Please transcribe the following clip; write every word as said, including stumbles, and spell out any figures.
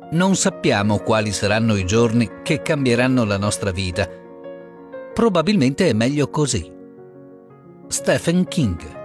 Non sappiamo quali saranno i giorni che cambieranno la nostra vita. Probabilmente è meglio così. Stephen King.